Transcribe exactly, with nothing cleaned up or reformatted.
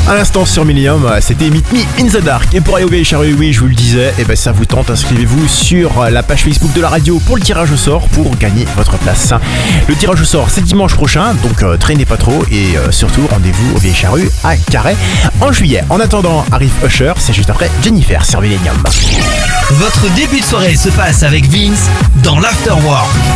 À l'instant sur Millennium, c'était Meet Me in the Dark. Et pour aller au V H R U, oui, je vous le disais, et ben ça vous tente, inscrivez-vous sur la page Facebook de la radio pour le tirage au sort pour gagner votre place. Le tirage au sort, c'est dimanche prochain, donc euh, traînez pas trop et euh, surtout rendez-vous au V H R U à Carhaix en juillet. En attendant, arrive Usher, c'est juste après Jennifer sur Millennium. Votre début de soirée se passe avec Vince dans l'Afterwork.